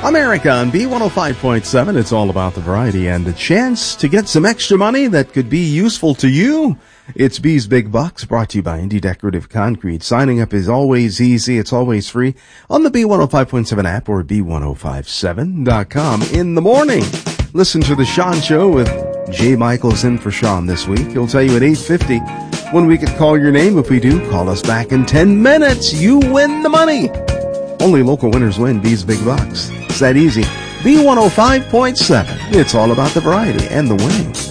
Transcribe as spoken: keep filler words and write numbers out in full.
America on B one oh five point seven. It's all about the variety and the chance to get some extra money that could be useful to you. It's B's Big Bucks, brought to you by Indie Decorative Concrete. Signing up is always easy. It's always free on the B one oh five point seven app or B one oh five seven dot com in the morning. Listen to The Sean Show with Jay Michaels in for Sean this week. He'll tell you at eight fifty when we could call your name. If we do, call us back in ten minutes. You win the money. Only local winners win B's Big Bucks. It's that easy. B one oh five point seven. It's all about the variety and the winning.